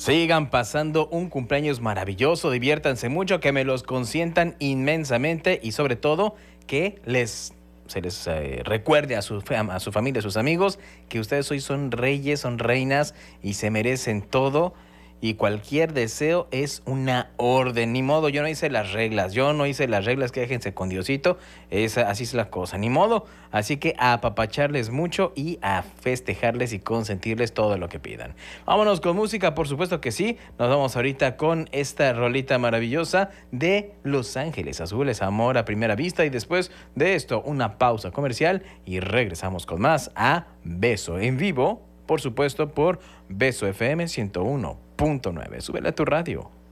Sigan pasando un cumpleaños maravilloso, diviértanse mucho, que me los consientan inmensamente y sobre todo que se les recuerde a a su familia, a sus amigos, que ustedes hoy son reyes, son reinas y se merecen todo. Y cualquier deseo es una orden. Ni modo, yo no hice las reglas. Yo no hice las reglas, que déjense con Diosito. Así es la cosa. Ni modo. Así que a apapacharles mucho y a festejarles y consentirles todo lo que pidan. Vámonos con música, por supuesto que sí. Nos vamos ahorita con esta rolita maravillosa de Los Ángeles Azules, Amor a Primera Vista. Y después de esto, una pausa comercial y regresamos con más a Beso en Vivo, por supuesto, por Beso FM 101.9. Súbele a tu radio.